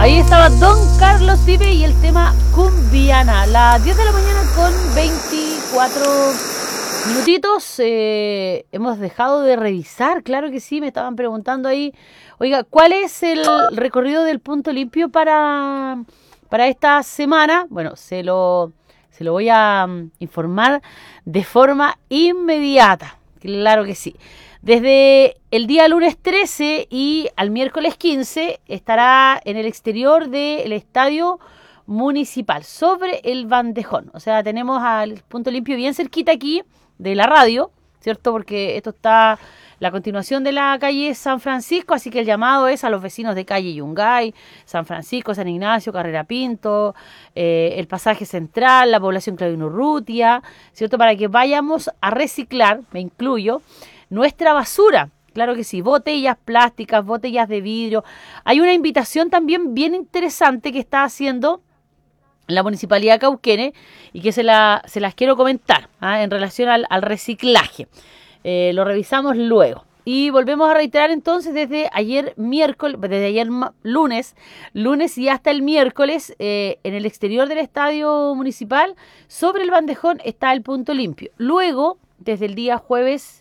Ahí estaba Don Carlos Vive y el tema Cumbiana. Las 10 de la mañana con 24 minutitos. Hemos dejado de revisar, claro que sí, me estaban preguntando ahí. Oiga, ¿cuál es el recorrido del punto limpio para esta semana? Bueno, se lo voy a informar de forma inmediata. Claro que sí. Desde el día lunes 13 y al miércoles 15 estará en el exterior del estadio municipal, sobre el bandejón. O sea, tenemos al punto limpio bien cerquita aquí de la radio, ¿cierto? Porque esto está la continuación de la calle San Francisco, así que el llamado es a los vecinos de calle Yungay, San Francisco, San Ignacio, Carrera Pinto, el pasaje central, la población Claudio Urrutia, ¿cierto? Para que vayamos a reciclar, me incluyo, nuestra basura. Claro que sí, botellas plásticas, botellas de vidrio. Hay una invitación también bien interesante que está haciendo la Municipalidad de Cauquenes y que se las quiero comentar en relación al reciclaje. Lo revisamos luego. Y volvemos a reiterar entonces desde ayer lunes y hasta el miércoles, en el exterior del estadio municipal, sobre el bandejón está el punto limpio. Luego, desde el día jueves,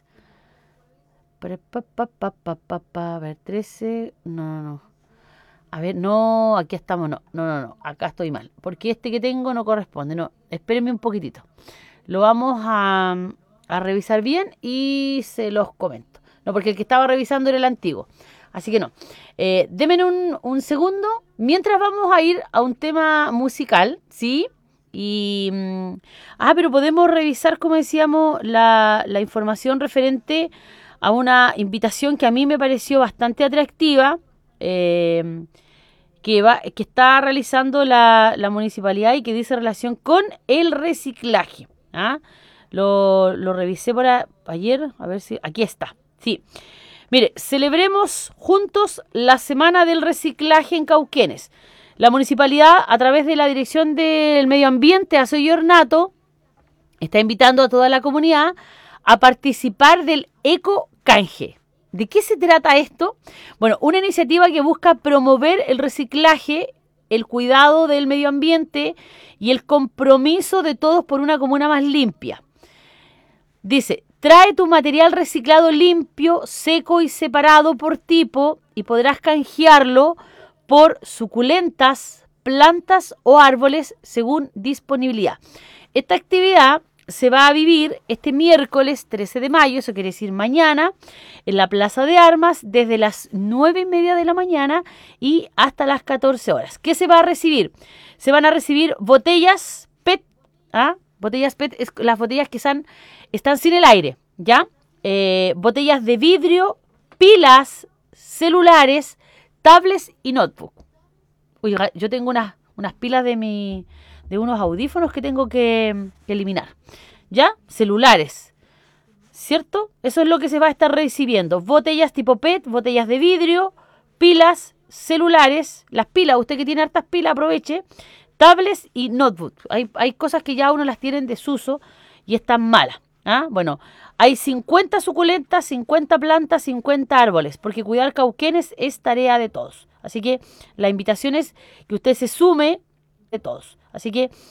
a ver, 13, no. A ver, no, aquí estamos, no, acá estoy mal, porque este que tengo no corresponde, no, espérenme un poquitito. Lo vamos a revisar bien y se los comento. No, porque el que estaba revisando era el antiguo, así que no. Denme un segundo, mientras vamos a ir a un tema musical, ¿sí? Y, pero podemos revisar, como decíamos, la información referente a una invitación que a mí me pareció bastante atractiva, que está realizando la municipalidad y que dice relación con el reciclaje. Lo revisé por ayer, a ver si aquí está. Sí. Mire, celebremos juntos la Semana del Reciclaje en Cauquenes. La municipalidad, a través de la Dirección del Medio Ambiente, Aseo y Ornato, está invitando a toda la comunidad a participar del Eco-Canje. ¿De qué se trata esto? Bueno, una iniciativa que busca promover el reciclaje, el cuidado del medio ambiente y el compromiso de todos por una comuna más limpia. Dice, trae tu material reciclado limpio, seco y separado por tipo y podrás canjearlo por suculentas, plantas o árboles según disponibilidad. Esta actividad se va a vivir este miércoles 13 de mayo, eso quiere decir mañana, en la Plaza de Armas, desde las 9:30 de la mañana y hasta las 14 horas. ¿Qué se va a recibir? Se van a recibir botellas PET, botellas PET, las botellas que están sin el aire, ¿ya? Botellas de vidrio, pilas, celulares, tablets y notebook. Oiga, yo tengo unas pilas de unos audífonos que tengo que eliminar. ¿Ya? Celulares. ¿Cierto? Eso es lo que se va a estar recibiendo. Botellas tipo PET, botellas de vidrio, pilas, celulares. Las pilas, usted que tiene hartas pilas, aproveche. Tablets y notebook. Hay cosas que ya uno las tiene en desuso y están malas. Bueno, hay 50 suculentas, 50 plantas, 50 árboles, porque cuidar Cauquenes es tarea de todos. Así que la invitación es que usted se sume de todos. Así que